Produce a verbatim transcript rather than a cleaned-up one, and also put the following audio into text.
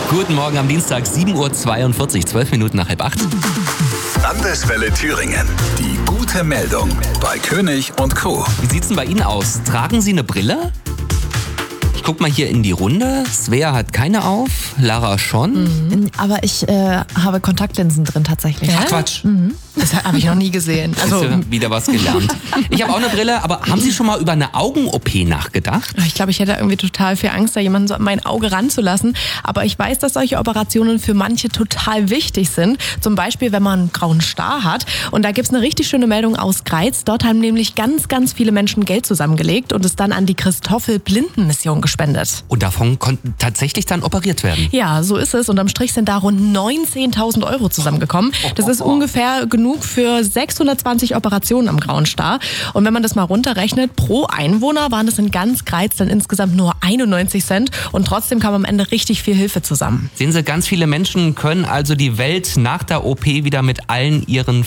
Guten Morgen am Dienstag, sieben Uhr zweiundvierzig, zwölf Minuten nach halb acht. Landeswelle Thüringen. Die gute Meldung bei König und Co. Wie sieht's denn bei Ihnen aus? Tragen Sie eine Brille? Ich guck mal hier in die Runde. Svea hat keine auf, Lara schon. Mhm. Aber ich äh, habe Kontaktlinsen drin tatsächlich. Ach Quatsch. Mhm. Das habe ich noch nie gesehen. Also wieder was gelernt. Ich habe auch eine Brille, aber haben Sie schon mal über eine Augen-O P nachgedacht? Ich glaube, ich hätte irgendwie total viel Angst, da jemanden so an mein Auge ranzulassen. Aber ich weiß, dass solche Operationen für manche total wichtig sind. Zum Beispiel, wenn man einen grauen Star hat. Und da gibt's eine richtig schöne Meldung aus Greiz. Dort haben nämlich ganz, ganz viele Menschen Geld zusammengelegt und es dann an die Christoffel-Blinden-Mission gespendet. Und davon konnten tatsächlich dann operiert werden? Ja, so ist es. Unterm Strich sind da rund neunzehntausend Euro zusammengekommen. Das ist ungefähr genug für sechshundertzwanzig Operationen am Grauen Star. Und wenn man das mal runterrechnet, pro Einwohner waren es in ganz Greiz dann insgesamt nur einundneunzig Cent. Und trotzdem kam am Ende richtig viel Hilfe zusammen. Sehen Sie, ganz viele Menschen können also die Welt nach der O P wieder mit allen ihren